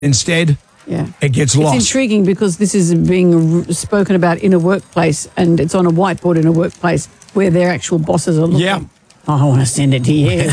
instead, it gets lost. It's intriguing because this is being spoken about in a workplace, and it's on a whiteboard in a workplace where their actual bosses are looking. Yeah. I want to send it to you.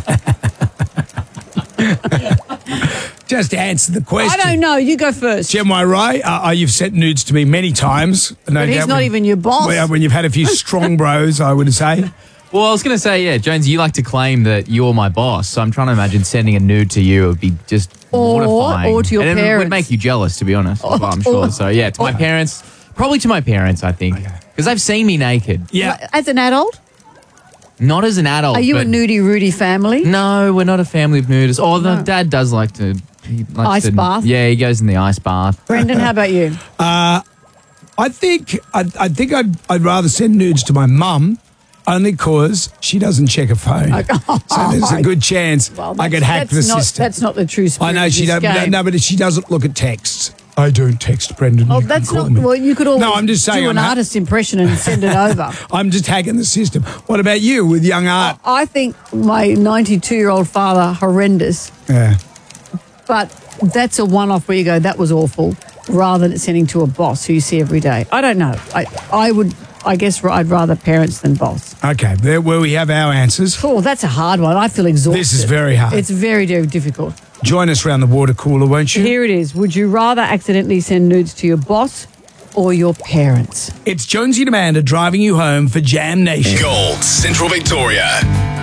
Just answer the question. I don't know. You go first. Jem Ray, you've sent nudes to me many times. No But he's doubt not even your boss. When you've had a few strong bros, I would say. Well, I was going to say, yeah, Jones, you like to claim that you're my boss, so I'm trying to imagine sending a nude to you. It would be just mortifying. Or to your and parents. it would make you jealous, to be honest, I'm sure. So, yeah, to my parents, probably to my parents, I think, because they've seen me naked. Yeah. As an adult? Not as an adult. Are you a but- nudie Rudy family? No, we're not a family of nudists. Oh, the dad does like to... He likes Ice bath? Yeah, he goes in the ice bath. Brendan, how about you? I think I'd rather send nudes to my mum, only because she doesn't check her phone. So there's a good chance I could hack the system. That's not the true spirit. I know of she this don't. game. No, but she doesn't look at texts. I don't text Brendan. Oh, you that's can call not. me. Well, you could always No, I'm just saying do an I'm artist impression and send it over. I'm just hacking the system. What about you with young art? I think my 92-year-old father horrendous, Yeah. but that's a one-off where you go, that was awful, rather than sending to a boss who you see every day. I don't know. I guess I'd rather parents than boss. Okay, there where we have our answers. Oh, that's a hard one. I feel exhausted. This is very hard. It's very, very difficult. Join us around the water cooler, won't you? Here it is. Would you rather accidentally send nudes to your boss or your parents? It's Jonesy and Amanda driving you home for Jam Nation. Gold, Central Victoria.